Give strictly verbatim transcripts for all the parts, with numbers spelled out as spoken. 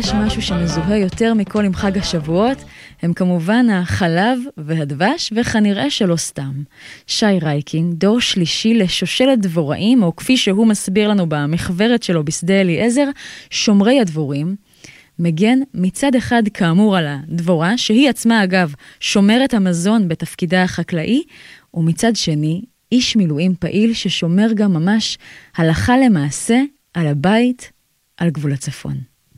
יש משהו שמזוהה יותר מכל עם חג השבועות, הם כמובן החלב והדבש, וכנראה שלא סתם. שי רייקין, דור שלישי לשושלת דבוראים, או כפי שהוא מסביר לנו במחברת שלו בשדה אליעזר, שומרי הדבורים, מגן מצד אחד כאמור על הדבורה, שהיא עצמה אגב שומרת המזון בתפקידה החקלאי, ומצד שני איש מילואים פעיל ששומר גם ממש הלכה למעשה על הבית על גבול הצפון.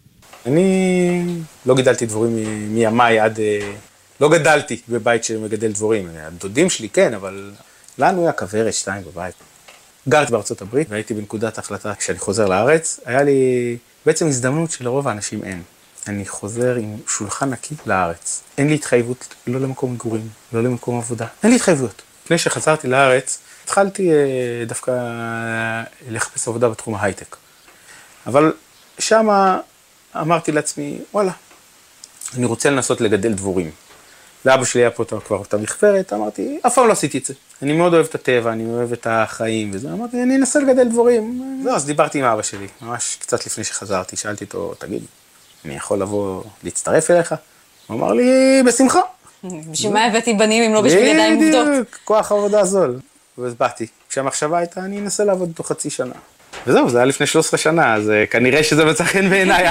אני לא גידלתי דבורים מימיי עד... לא גדלתי בבית שמגדל דבורים. הדודים שלי כן, אבל לנו היה כוורת שתיים בבית. גרתי בארצות הברית והייתי בנקודת החלטה כשאני חוזר לארץ. היה לי בעצם הזדמנות שלרוב האנשים אין. אני חוזר עם שולחן נקי לארץ. אין לי התחייבות לא למקום מגורים, לא למקום עבודה. אין לי התחייבויות. לפני שחזרתי לארץ, התחלתי דווקא לחפש עבודה בתחום ההייטק. אבל שמה אמרתי לעצמי, וואלה, אני רוצה לנסות לגדל דבורים. לאבא שלי היה פה כבר את המחברת, אמרתי, אף פעם לא עשיתי את זה. אני מאוד אוהב את הטבע, אני אוהב את החיים וזה. אמרתי, אני אנסה לגדל דבורים. זהו, אז דיברתי עם אבא שלי, ממש קצת לפני שחזרתי, שאלתי אותו, תגיד, אני יכול לבוא להצטרף אליך? הוא אמר לי, בשמחה. בשביל מה הבאתי בנים אם לא בשביל ידיים עובדות? בדיוק, כוח עבודה זול. ואז באתי, כשהמחשבה הייתה, אני אנסה לעבוד בתוך חצי שנה. וזהו, זה היה לפני שלוש עשרה שנה, אז כנראה שזה מצא חן בעיניי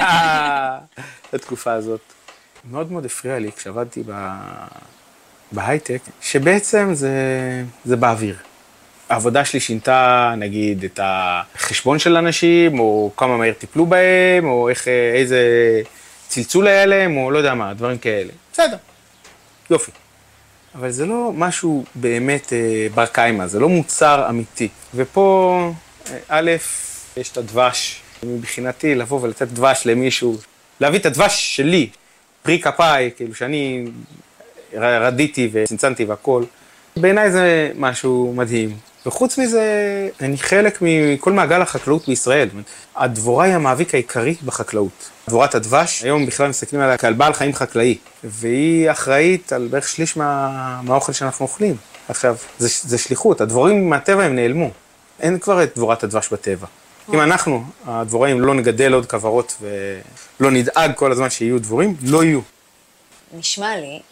התקופה הזאת. מאוד מאוד הפריע לי כשעבדתי בהייטק, שבעצם זה, זה באוויר. העבודה שלי שינתה, נגיד, את החשבון של אנשים, או כמה מהר טיפלו בהם, או איך, איזה צלצול היה להם, או לא יודע מה, דברים כאלה. בסדר, יופי. אבל זה לא משהו באמת בר קיימא, זה לא מוצר אמיתי. ופה, א', יש את הדבש, מבחינתי לבוא ולתת דבש למישהו, להביא את הדבש שלי, פרי כפיי, כאילו שאני רדיתי וצנצנתי והכל, בעיניי זה משהו מדהים. וחוץ מזה, אני חלק מכל מעגל החקלאות בישראל. הדבורה היא המאביק העיקרי בחקלאות. דבורת הדבש, היום בכלל מסתכלים עליה כעל בעל חיים חקלאי, והיא אחראית על בערך שליש מה, מהאוכל שאנחנו אוכלים. עכשיו, זה, זה שליחות, הדבורים מהטבע הם נעלמו. אין כבר את דבורת הדבש בטבע. אם אנחנו, הדבוראים, לא נגדל עוד כוורות ולא נדאג כל הזמן שיהיו דבורים, לא יהיו. נשמע לי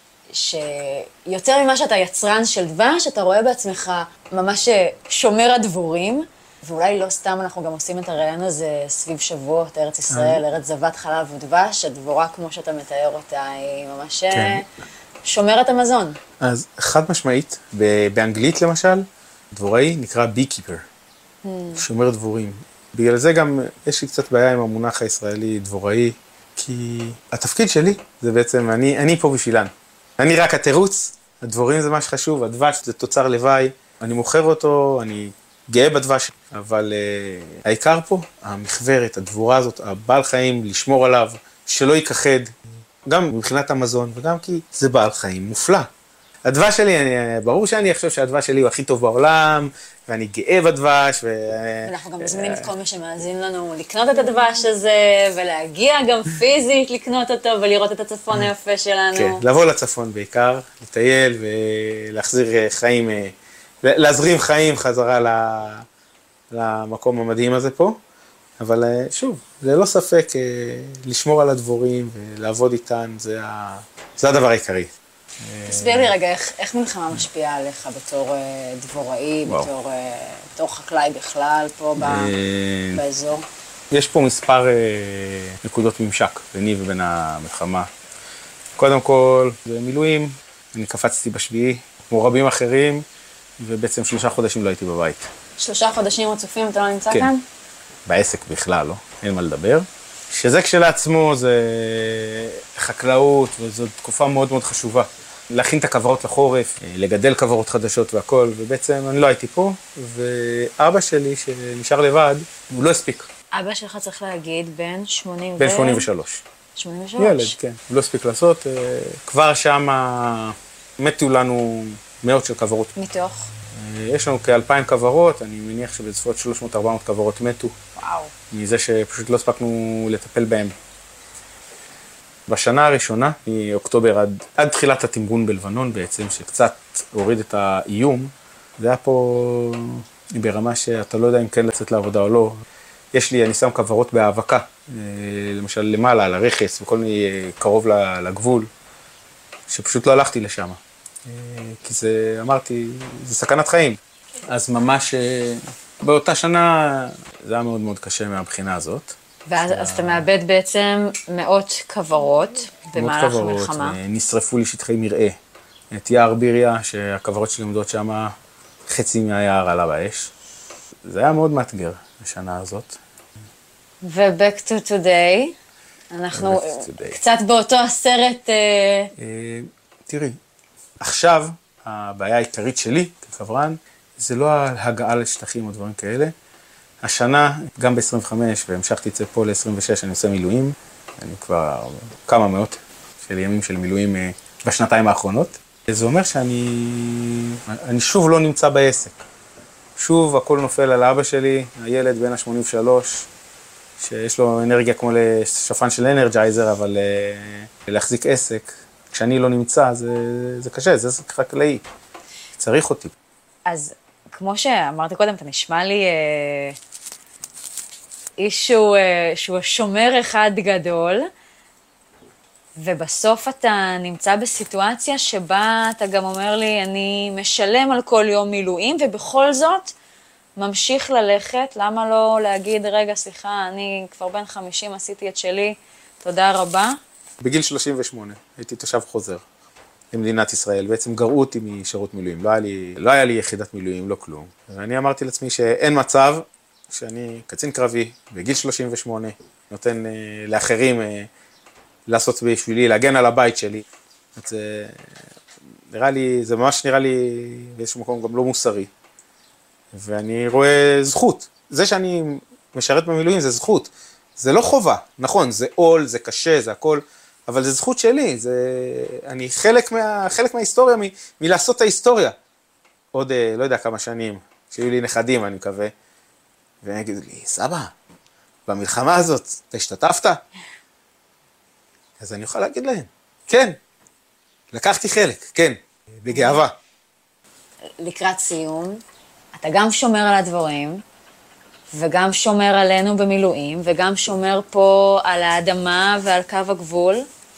שיותר ממה שאתה יצרן של דבש, אתה רואה בעצמך ממש שומר הדבורים, ואולי לא סתם אנחנו גם עושים את הרעיון הזה סביב שבועות, ארץ ישראל, ארץ זבת חלב ודבש, הדבורה כמו שאתה מתאר אותה היא ממש שומרת המזון. אז חד משמעית, באנגלית למשל, דבוראי נקרא beekeeper, שומר דבורים. בגלל זה גם יש לי קצת בעיה עם המונח הישראלי דבוראי, כי התפקיד שלי זה בעצם, אני, אני פה בשבילן. אני רק התירוץ, הדבורים זה מה שחשוב, הדבש זה תוצר לוואי, אני מוכר אותו, אני גאה בדבש, אבל uh, העיקר פה, המחברת, הדבורה הזאת, הבעל חיים, לשמור עליו, שלא ייכחד, גם מבחינת המזון, וגם כי זה בעל חיים מופלא. הדבש שלי, אני, ברור שאני חושב שהדבש שלי הוא הכי טוב בעולם, ואני גאה בדבש. ו... אנחנו גם מזמינים את כל מי שמאזין לנו לקנות את הדבש הזה, ולהגיע גם פיזית לקנות אותו, ולראות את הצפון היפה שלנו. כן, לבוא לצפון בעיקר, לטייל ולהחזיר חיים, להזרים חיים חזרה למקום המדהים הזה פה. אבל שוב, זה לא ספק, לשמור על הדבורים ולעבוד איתן, זה, ה... זה הדבר העיקרי. תסביר לי רגע, איך, איך מלחמה משפיעה עליך בתור דבוראי, בתור, בתור חקלאי בכלל, פה ב, באזור? יש פה מספר נקודות ממשק ביני ובין המלחמה. קודם כל, במילואים, אני קפצתי בשביעי, כמו רבים אחרים, ובעצם שלושה חודשים לא הייתי בבית. שלושה חודשים רצופים, אתה לא נמצא כן. כאן? בעסק בכלל, לא? אין מה לדבר. שזה כשלעצמו זה חקלאות, וזו תקופה מאוד מאוד חשובה. להכין את הכוורות לחורף, לגדל כוורות חדשות והכל, ובעצם אני לא הייתי פה, ואבא שלי שנשאר לבד, הוא לא הספיק. אבא שלך צריך להגיד בין שמונים ו... בין שמונים ושלוש. שמונים ושלוש? ילד, כן. הוא לא הספיק לעשות. כבר שם מתו לנו מאות של כוורות. מתוך? יש לנו כאלפיים כוורות, אני מניח שבסביבות שלוש מאות ארבע מאות כוורות מתו. וואו. מזה שפשוט לא הספקנו לטפל בהם. בשנה הראשונה, מאוקטובר עד, עד תחילת התמרון בלבנון בעצם, שקצת הוריד את האיום, זה היה פה ברמה שאתה לא יודע אם כן לצאת לעבודה או לא. יש לי, אני שם כוורות בהאבקה, למשל למעלה, על הרכס וכל מיני קרוב לגבול, שפשוט לא הלכתי לשם. כי זה, אמרתי, זה סכנת חיים. אז ממש באותה שנה זה היה מאוד מאוד קשה מהבחינה הזאת. ואז אז אתה מאבד בעצם מאות כוורות במהלך המלחמה. נשרפו לי שטחי מרעה. את יער ביריה, שהכוורות שלי עומדות שם, חצי מהיער עלה באש. זה היה מאוד מאתגר בשנה הזאת. ו-Back to today, אנחנו קצת באותו הסרט... תראי, עכשיו הבעיה העיקרית שלי כקברן, זה לא ההגעה לשטחים או דברים כאלה. השנה, גם ב-עשרים וחמש, והמשכתי את זה פה ל-עשרים ושש, אני עושה מילואים. אני כבר כמה מאות של ימים של מילואים בשנתיים האחרונות. זה אומר שאני אני שוב לא נמצא בעסק. שוב הכל נופל על אבא שלי, הילד בן ה-שמונים ושלוש, שיש לו אנרגיה כמו לשפן של אנרג'ייזר, אבל להחזיק עסק, כשאני לא נמצא, זה, זה קשה, זה עסק חקלאי. צריך אותי. אז כמו שאמרתי קודם, אתה נשמע לי אה, איש שהוא, אה, שהוא שומר אחד גדול, ובסוף אתה נמצא בסיטואציה שבה אתה גם אומר לי, אני משלם על כל יום מילואים, ובכל זאת ממשיך ללכת. למה לא להגיד, רגע, סליחה, אני כבר בן חמישים, עשיתי את שלי, תודה רבה. בגיל שלושים ושמונה הייתי תושב חוזר למדינת ישראל. בעצם גרעו אותי משירות מילואים. לא היה לי, לא היה לי יחידת מילואים, לא כלום. ואני אמרתי לעצמי שאין מצב שאני קצין קרבי בגיל שלושים ושמונה, נותן אה, לאחרים אה, לעשות בשבילי, להגן על הבית שלי. זה נראה לי, זה ממש נראה לי באיזשהו מקום גם לא מוסרי. ואני רואה זכות. זה שאני משרת במילואים זה זכות. זה לא חובה. נכון, זה עול, זה קשה, זה הכל, אבל זה זכות שלי. זה, אני חלק מה, חלק מההיסטוריה, מ, מלעשות את ההיסטוריה. עוד, לא יודע כמה שנים, שיהיו לי נכדים, אני מקווה. והם יגידו לי, סבא, במלחמה הזאת, אתה השתתפת? אז אני אוכל להגיד להם, כן, לקחתי חלק, כן, בגאווה. לקראת סיום, אתה גם שומר על הדברים, וגם שומר עלינו במילואים, וגם שומר פה על האדמה ועל קו הגבול.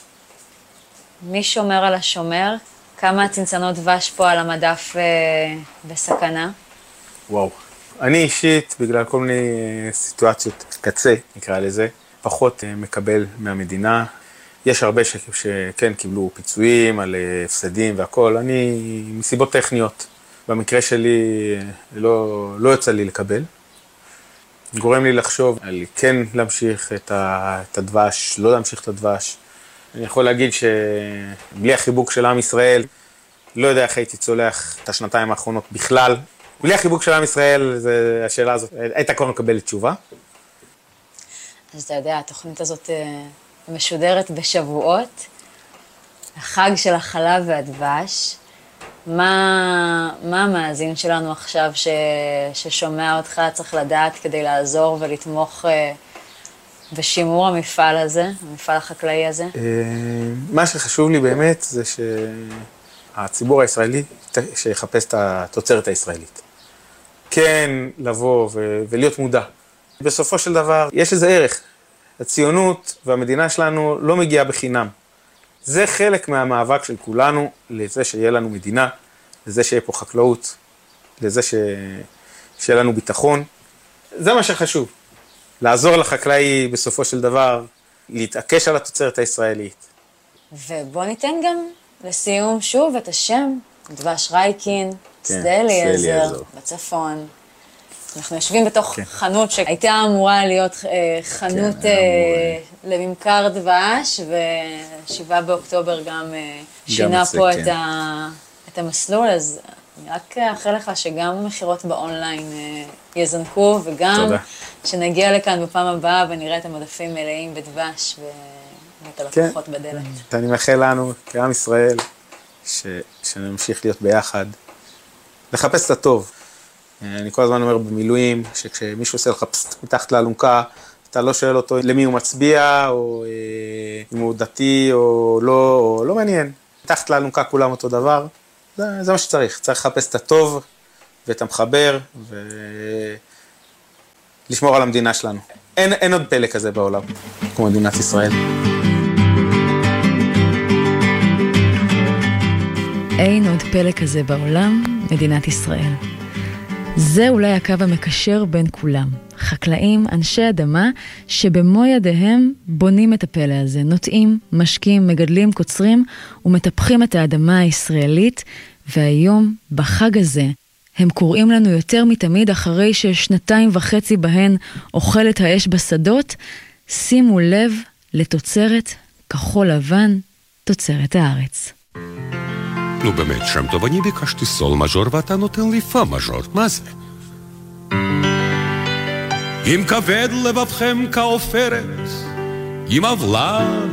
מי שומר על השומר? כמה צנצנות דבש פה על המדף אה, בסכנה? וואו. אני אישית, בגלל כל מיני סיטואציות קצה, נקרא לזה, פחות מקבל מהמדינה. יש הרבה ש... שכן קיבלו פיצויים על הפסדים והכל. אני, מסיבות טכניות, במקרה שלי לא, לא יוצא לי לקבל. גורם לי לחשוב על כן להמשיך את, ה... את הדבש, לא להמשיך את הדבש. אני יכול להגיד שבלי החיבוק של עם ישראל, לא יודע איך הייתי צולח את השנתיים האחרונות בכלל. בלי החיבוק של עם ישראל, זה, השאלה הזאת, הייתה כבר מקבלת תשובה. אז אתה יודע, התוכנית הזאת משודרת בשבועות, החג של החלב והדבש. מה, מה המאזין שלנו עכשיו ש, ששומע אותך צריך לדעת כדי לעזור ולתמוך בשימור המפעל הזה, המפעל החקלאי הזה? מה שחשוב לי באמת זה שהציבור הישראלי שיחפש את התוצרת הישראלית. כן, לבוא ו- ולהיות מודע. בסופו של דבר, יש לזה ערך. הציונות והמדינה שלנו לא מגיעה בחינם. זה חלק מהמאבק של כולנו, לזה שיהיה לנו מדינה, לזה שיהיה פה חקלאות, לזה ש... שיהיה לנו ביטחון. זה מה שחשוב. לעזור לחקלאי בסופו של דבר, להתעקש על התוצרת הישראלית. ובוא ניתן גם לסיום שוב את השם, דבש רייקין, שדה אליעזר, בצפון. אנחנו יושבים בתוך כן. חנות שהייתה אמורה להיות אה, חנות כן, אה, לממכר דבש, ושבעה באוקטובר גם אה, שינה פה כן. את, ה, את המסלול, אז אני רק אאחל לך שגם המחירות באונליין אה, יזנקו, וגם תודה. שנגיע לכאן בפעם הבאה ונראה את המדפים מלאים בדבש ואת הלקוחות כן. בדלת. אני מאחל לנו, כעם ישראל, ש, שנמשיך להיות ביחד, לחפש את הטוב. אני כל הזמן אומר במילואים, שכשמישהו עושה לך פסט מתחת לאלונקה, אתה לא שואל אותו למי הוא מצביע, או אם הוא דתי, או לא, או לא מעניין. מתחת לאלונקה כולם אותו דבר, זה, זה מה שצריך. צריך לחפש את הטוב, ואת המחבר, לשמור על המדינה שלנו. אין, אין עוד פלא כזה בעולם, כמו מדינת ישראל. אין עוד פלא כזה בעולם, מדינת ישראל. זה אולי הקו המקשר בין כולם. חקלאים, אנשי אדמה, שבמו ידיהם בונים את הפלא הזה, נוטעים, משקים, מגדלים, קוצרים ומטפחים את האדמה הישראלית, והיום, בחג הזה, הם קוראים לנו יותר מתמיד אחרי ששנתיים וחצי בהן אוכלת האש בשדות, שימו לב לתוצרת כחול לבן, תוצרת הארץ. נו באמת, שם טוב, אני ביקשתי סול מז'ור ואתה נותן לי פה מז'ור, מה זה? אם כבד לבבכם כעופרת, אם אבלה